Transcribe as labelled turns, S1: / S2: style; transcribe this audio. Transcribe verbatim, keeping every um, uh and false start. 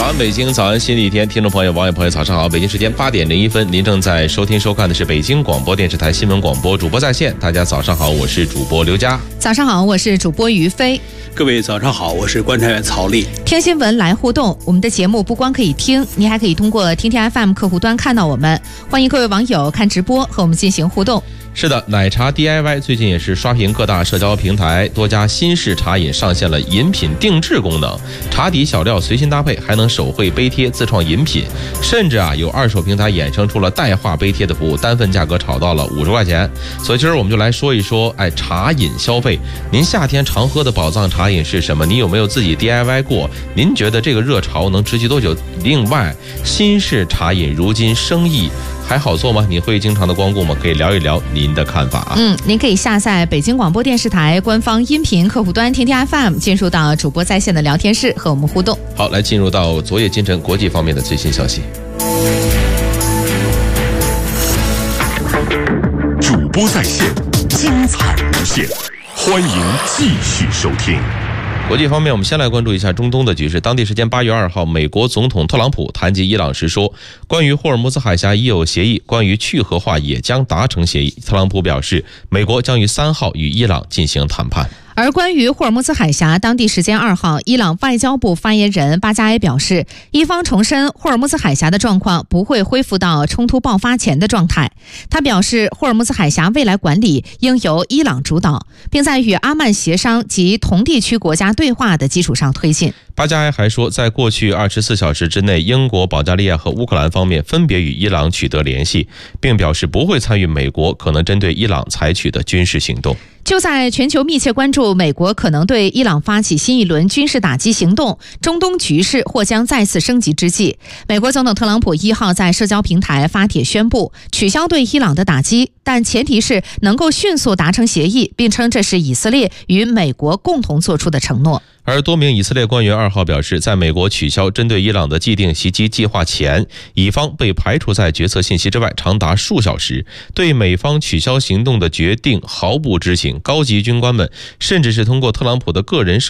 S1: 安北京，早安新的一天，听众朋友、网友朋友，早上好！北京时间八点零一分，您正在收听收看的是北京广播电视台新闻广播，主播在线。大家早上好，我是主播刘佳。
S2: 早上好，我是主播于飞。
S3: 各位早上好，我是观察员曹丽。
S2: 听新闻来互动，我们的节目不光可以听，您还可以通过听听 F M 客户端看到我们。欢迎各位网友看直播和我们进行互动。
S1: 是的，奶茶 D I Y 最近也是刷屏各大社交平台，多家新式茶饮上线了饮品定制功能，茶底小料随心搭配，还能手绘杯贴自创饮品，甚至啊有二手平台衍生出了代画杯贴的服务，单份价格炒到了五十块钱。所以今儿我们就来说一说，哎，茶饮消费，您夏天常喝的宝藏茶饮是什么？你有没有自己 D I Y 过？您觉得这个热潮能持续多久？另外，新式茶饮如今生意还好做吗？你会经常的光顾吗？可以聊一聊您的看法啊。
S2: 嗯，您可以下载北京广播电视台官方音频客户端听听 F M， 进入到主播在线的聊天室和我们互动。
S1: 好，来进入到昨夜今晨国际方面的最新消息。
S4: 主播在线，精彩无限，欢迎继续收听。
S1: 国际方面，我们先来关注一下中东的局势。当地时间八月二号，美国总统特朗普谈及伊朗时说，关于霍尔木兹海峡已有协议，关于去核化也将达成协议。特朗普表示，美国将于三号与伊朗进行谈判。
S2: 而关于霍尔木兹海峡，当地时间二号，伊朗外交部发言人巴加埃表示，伊方重申霍尔木兹海峡的状况不会恢复到冲突爆发前的状态。他表示，霍尔木兹海峡未来管理应由伊朗主导，并在与阿曼协商及同地区国家对话的基础上推进。
S1: 巴加埃还说，在过去二十四小时之内，英国、保加利亚和乌克兰方面分别与伊朗取得联系，并表示不会参与美国可能针对伊朗采取的军事行动。
S2: 就在全球密切关注美国可能对伊朗发起新一轮军事打击行动，中东局势或将再次升级之际，美国总统特朗普一号在社交平台发帖宣布取消对伊朗的打击，但前提是能够迅速达成协议，并称这是以色列与美国共同做出的承诺。
S1: 而多名以色列官员二号表示，在美国取消针对伊朗的既定袭击计划前，以方被排除在决策信息之外长达数小时，对美方取消行动的决定毫不知情。高级军官们甚至是通过特朗普的个人